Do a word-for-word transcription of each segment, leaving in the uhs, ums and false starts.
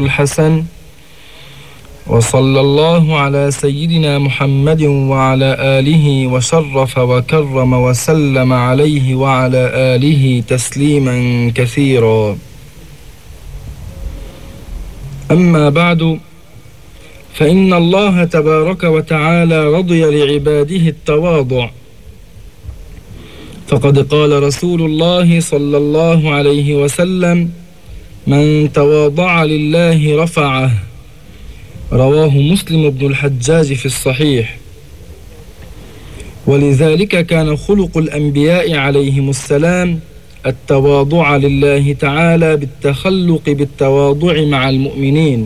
الحسن. وصلى الله على سيدنا محمد وعلى آله وشرف وكرم وسلم عليه وعلى آله تسليما كثيرا. أما بعد، فإن الله تبارك وتعالى رضي لعباده التواضع، فقد قال رسول الله صلى الله عليه وسلم: من تواضع لله رفعه. رواه مسلم بن الحجاج في الصحيح. ولذلك كان خلق الأنبياء عليهم السلام التواضع لله تعالى بالتخلق بالتواضع مع المؤمنين.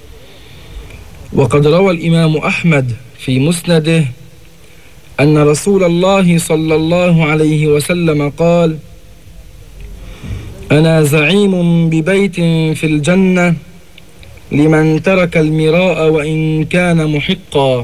وقد روى الإمام أحمد في مسنده أن رسول الله صلى الله عليه وسلم قال: أنا زعيم ببيت في الجنة لمن ترك المراء وإن كان محقا.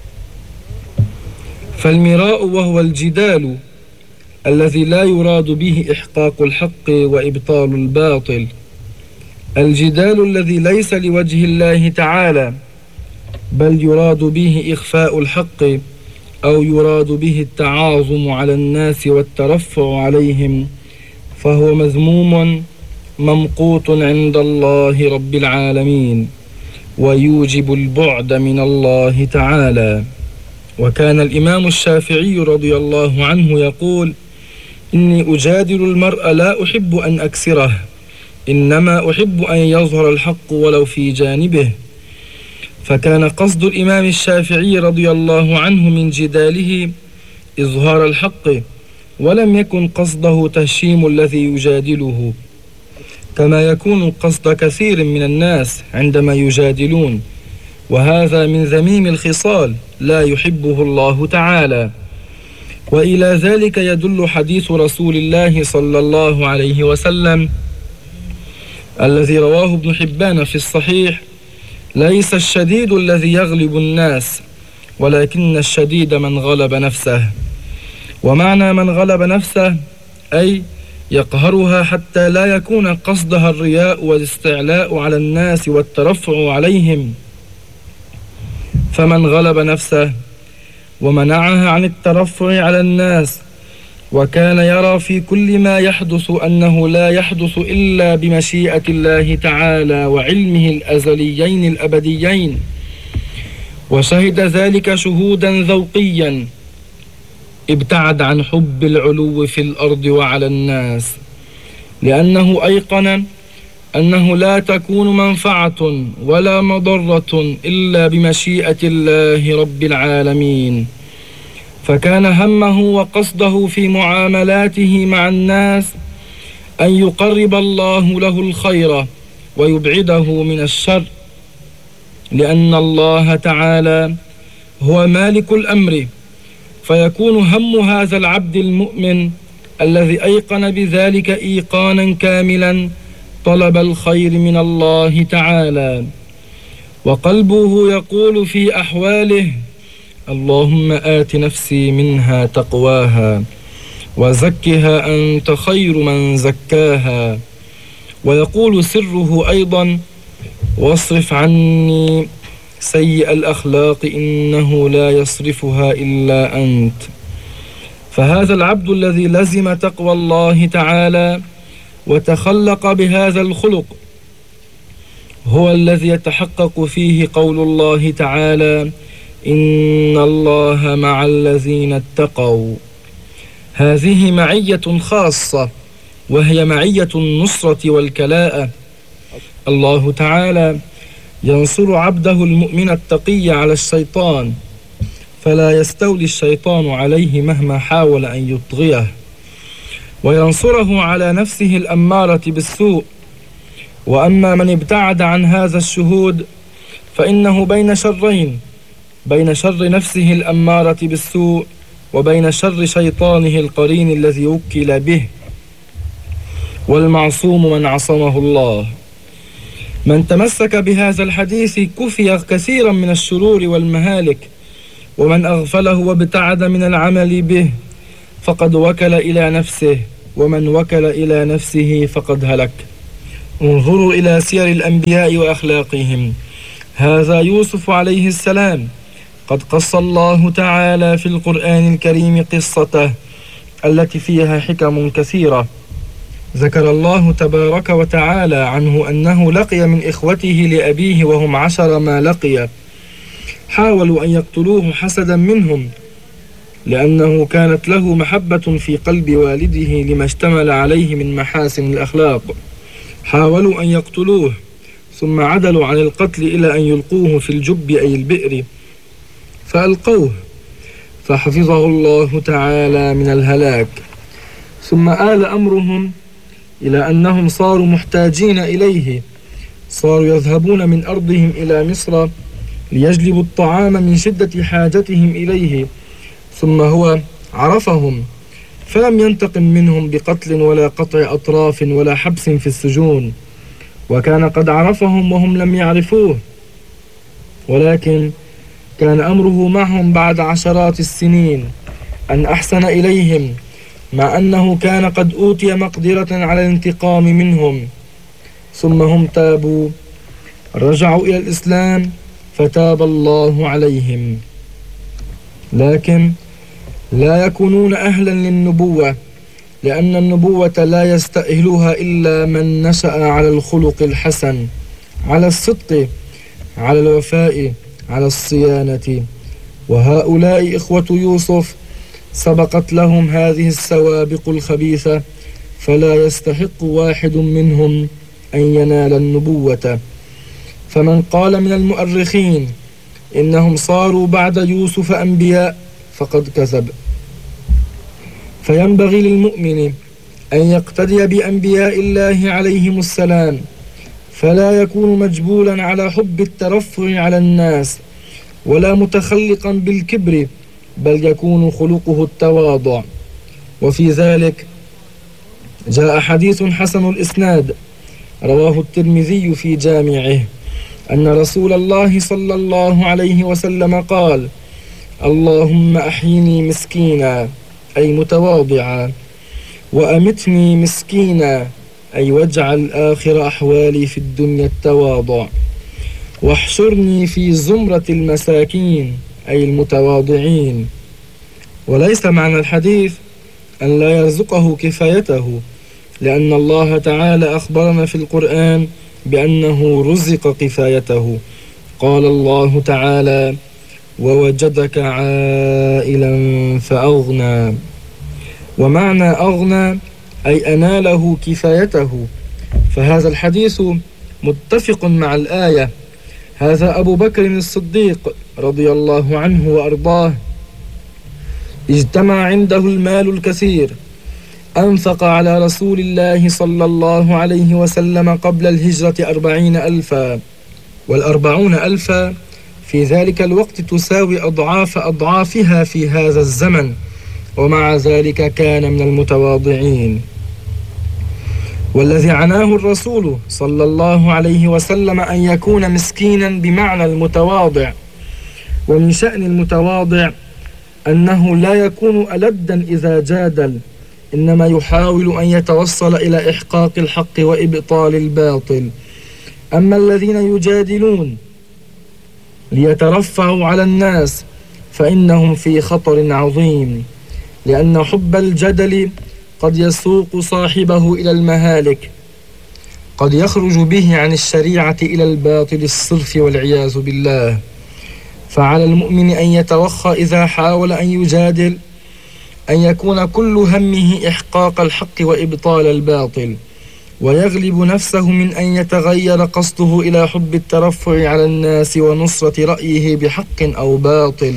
فالمراء وهو الجدال الذي لا يراد به إحقاق الحق وإبطال الباطل، الجدال الذي ليس لوجه الله تعالى، بل يراد به إخفاء الحق أو يراد به التعاظم على الناس والترفع عليهم، فهو مذموم ممقوت عند الله رب العالمين، ويوجب البعد من الله تعالى. وكان الإمام الشافعي رضي الله عنه يقول: إني أجادل المرء لا أحب أن أكسره، إنما أحب أن يظهر الحق ولو في جانبه. فكان قصد الإمام الشافعي رضي الله عنه من جداله إظهار الحق، ولم يكن قصده تهشيم الذي يجادله، كما يكون قصد كثير من الناس عندما يجادلون، وهذا من ذميم الخصال لا يحبه الله تعالى. وإلى ذلك يدل حديث رسول الله صلى الله عليه وسلم الذي رواه ابن حبان في الصحيح: ليس الشديد الذي يغلب الناس، ولكن الشديد من غلب نفسه. ومعنى من غلب نفسه أي يقهرها حتى لا يكون قصدها الرياء والاستعلاء على الناس والترفع عليهم. فمن غلب نفسه ومنعها عن الترفع على الناس، وكان يرى في كل ما يحدث أنه لا يحدث إلا بمشيئة الله تعالى وعلمه الأزليين الأبديين، وشهد ذلك شهودا ذوقيا، ابتعد عن حب العلو في الأرض وعلى الناس، لأنه أيقن أنه لا تكون منفعة ولا مضرة إلا بمشيئة الله رب العالمين. فكان همه وقصده في معاملاته مع الناس أن يقرب الله له الخير ويبعده من الشر، لأن الله تعالى هو مالك الأمر. فيكون هم هذا العبد المؤمن الذي أيقن بذلك إيقانا كاملا طلب الخير من الله تعالى، وقلبه يقول في أحواله: اللهم آت نفسي منها تقواها وزكها أنت خير من زكاها. ويقول سره أيضا: واصرف عني سيء الأخلاق إنه لا يصرفها إلا أنت. فهذا العبد الذي لزم تقوى الله تعالى وتخلق بهذا الخلق هو الذي يتحقق فيه قول الله تعالى: إن الله مع الذين اتقوا. هذه معية خاصة، وهي معية النصرة والكلاءة. الله تعالى ينصر عبده المؤمن التقي على الشيطان، فلا يستولي الشيطان عليه مهما حاول أن يطغيه، وينصره على نفسه الأمارة بالسوء. وأما من ابتعد عن هذا الشهود فإنه بين شرين: بين شر نفسه الأمارة بالسوء، وبين شر شيطانه القرين الذي وكل به. والمعصوم من عصمه الله. من تمسك بهذا الحديث كفي كثيرا من الشرور والمهالك، ومن أغفله وابتعد من العمل به فقد وكل إلى نفسه، ومن وكل إلى نفسه فقد هلك. انظروا إلى سير الأنبياء وأخلاقهم. هذا يوسف عليه السلام، قد قص الله تعالى في القرآن الكريم قصته التي فيها حكم كثيرة. ذكر الله تبارك وتعالى عنه أنه لقي من إخوته لأبيه وهم عشر ما لقي، حاولوا أن يقتلوه حسدا منهم، لأنه كانت له محبة في قلب والده لما اشتمل عليه من محاسن الأخلاق. حاولوا أن يقتلوه، ثم عدلوا عن القتل إلى أن يلقوه في الجب أي البئر، فألقوه فحفظه الله تعالى من الهلاك. ثم آل أمرهم إلى أنهم صاروا محتاجين إليه، صاروا يذهبون من أرضهم إلى مصر ليجلبوا الطعام من شدة حاجتهم إليه، ثم هو عرفهم فلم ينتقم منهم بقتل ولا قطع أطراف ولا حبس في السجون، وكان قد عرفهم وهم لم يعرفوه، ولكن كان أمره معهم بعد عشرات السنين أن أحسن إليهم، مع أنه كان قد أوتي مقدرة على الانتقام منهم. ثم هم تابوا، رجعوا إلى الإسلام فتاب الله عليهم، لكن لا يكونون أهلا للنبوة، لأن النبوة لا يستأهلها إلا من نشأ على الخلق الحسن، على الصدق، على الوفاء، على الصيانة. وهؤلاء إخوة يوسف سبقت لهم هذه السوابق الخبيثة، فلا يستحق واحد منهم أن ينال النبوة. فمن قال من المؤرخين إنهم صاروا بعد يوسف أنبياء فقد كذب. فينبغي للمؤمن أن يقتدي بأنبياء الله عليهم السلام، فلا يكون مجبولا على حب الترفع على الناس ولا متخلقا بالكبر، بل يكون خلقه التواضع. وفي ذلك جاء حديث حسن الإسناد رواه الترمذي في جامعه أن رسول الله صلى الله عليه وسلم قال: اللهم أحيني مسكينا أي متواضعا، وأمتني مسكينا أي واجعل آخر أحوالي في الدنيا التواضع، واحشرني في زمرة المساكين أي المتواضعين. وليس معنى الحديث أن لا يرزقه كفايته، لأن الله تعالى أخبرنا في القرآن بأنه رزق كفايته. قال الله تعالى: ووجدك عائلا فأغنى. ومعنى أغنى أي أناله كفايته، فهذا الحديث متفق مع الآية. هذا أبو بكر الصديق رضي الله عنه وأرضاه اجتمع عنده المال الكثير، أنفق على رسول الله صلى الله عليه وسلم قبل الهجرة أربعين ألفا، والأربعون ألفا في ذلك الوقت تساوي أضعاف أضعافها في هذا الزمن، ومع ذلك كان من المتواضعين. والذي عناه الرسول صلى الله عليه وسلم أن يكون مسكينا بمعنى المتواضع. ومن شأن المتواضع أنه لا يكون ألدا إذا جادل، إنما يحاول أن يتوصل إلى إحقاق الحق وإبطال الباطل. أما الذين يجادلون ليترفعوا على الناس فإنهم في خطر عظيم، لأن حب الجدل قد يسوق صاحبه إلى المهالك، قد يخرج به عن الشريعة إلى الباطل الصرف والعياذ بالله. فعلى المؤمن أن يتوخى إذا حاول أن يجادل، أن يكون كل همه إحقاق الحق وإبطال الباطل، ويغلب نفسه من أن يتغير قصده إلى حب الترفع على الناس ونصرة رأيه بحق أو باطل.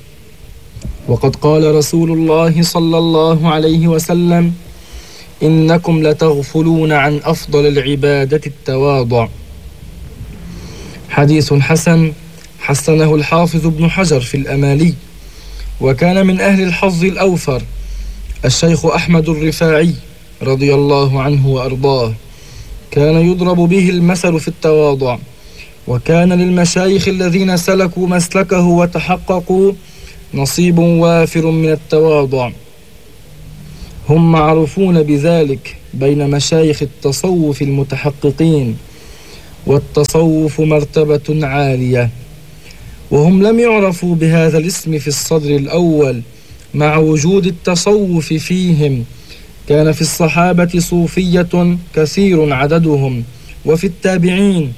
وقد قال رسول الله صلى الله عليه وسلم: إنكم لتغفلون عن أفضل العبادة التواضع. حديث حسن حسنه الحافظ ابن حجر في الأمالي. وكان من أهل الحظ الأوفر الشيخ أحمد الرفاعي رضي الله عنه وأرضاه، كان يضرب به المثل في التواضع. وكان للمشايخ الذين سلكوا مسلكه وتحققوا نصيب وافر من التواضع، هم معروفون بذلك بين مشايخ التصوف المتحققين، والتصوف مرتبة عالية، وهم لم يعرفوا بهذا الاسم في الصدر الأول مع وجود التصوف فيهم. كان في الصحابة صوفية كثير عددهم، وفي التابعين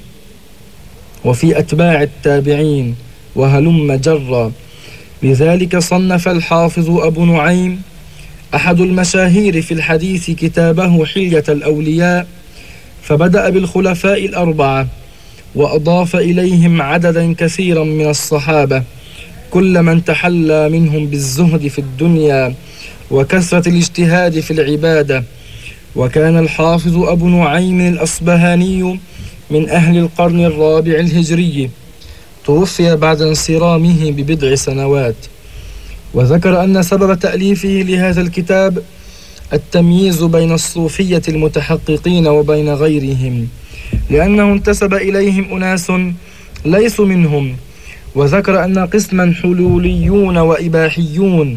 وفي أتباع التابعين، وهلم جرا. لذلك صنف الحافظ أبو نعيم أحد المشاهير في الحديث كتابه حلية الأولياء، فبدأ بالخلفاء الأربعة وأضاف إليهم عددا كثيرا من الصحابة، كل من تحلى منهم بالزهد في الدنيا وكثرة الاجتهاد في العبادة. وكان الحافظ أبو نعيم الأصبهاني من أهل القرن الرابع الهجري، توفي بعد انصرامه ببضع سنوات. وذكر أن سبب تأليفه لهذا الكتاب التمييز بين الصوفية المتحققين وبين غيرهم، لأنه انتسب إليهم أناس ليسوا منهم. وذكر أن قسما حلوليون وإباحيون،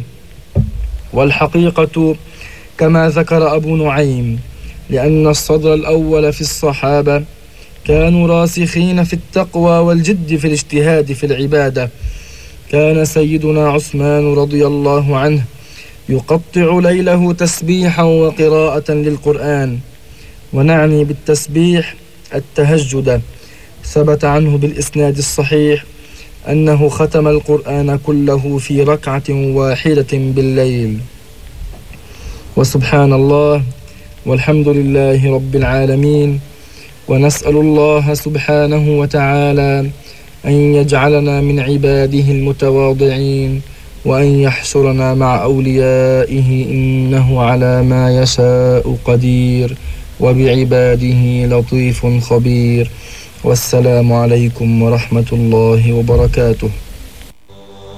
والحقيقة كما ذكر أبو نعيم، لأن الصدر الأول في الصحابة كانوا راسخين في التقوى والجد في الاجتهاد في العبادة. كان سيدنا عثمان رضي الله عنه يقطع ليله تسبيحا وقراءة للقرآن، ونعني بالتسبيح التهجد. ثبت عنه بالإسناد الصحيح أنه ختم القرآن كله في ركعة واحدة بالليل. وسبحان الله والحمد لله رب العالمين، ونسأل الله سبحانه وتعالى أن يجعلنا من عباده المتواضعين، وأن يحشرنا مع أوليائه، إنه على ما يشاء قدير، وبعباده لطيف خبير. والسلام عليكم ورحمة الله وبركاته.